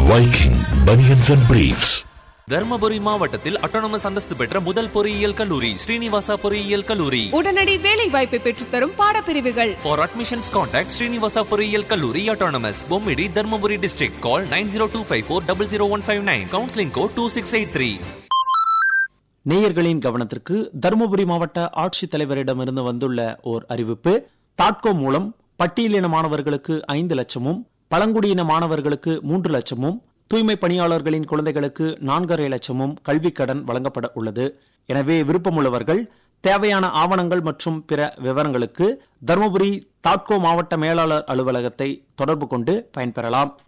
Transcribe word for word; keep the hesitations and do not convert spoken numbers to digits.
Viking Bunions and Briefs. Dharmapuri மாவட்டத்தில் autonomous அந்தஸ்து பெற்ற முதல் பொறியியல் கல்லூரி ஸ்ரீனிவாசா பொறியியல் கல்லூரி. உடனடி வேலை வாய்ப்பை பெற்றுத்தரும் பாடப்பிரிவுகள். For admissions contact ஸ்ரீனிவாசா பொறியியல் கல்லூரி autonomous Bommidi Dharmapuri district. Call nine zero two five four zero zero one five nine. Counseling code two six eight three. நேயர்களின் கவனத்திற்கு தருமபுரி மாவட்ட ஆட்சித்தலைவரிடமிருந்து வந்துள்ள ஓர் அறிவிப்பு. தாட்கோ மூலம் பட்டியலின மாணவர்களுக்கு ஐந்து லட்சமும் பழங்குடியின மாணவர்களுக்கு மூன்று லட்சமும் தூய்மை பணியாளர்களின் குழந்தைகளுக்கு நான்கரை லட்சமும் கல்விக் கடன் வழங்கப்பட உள்ளது. எனவே விருப்பமுள்ளவர்கள் தேவையான ஆவணங்கள் மற்றும் பிற விவரங்களுக்கு தருமபுரி தாட்கோ மாவட்ட மேலாளர் அலுவலகத்தை தொடர்பு கொண்டு பயன்பெறலாம்.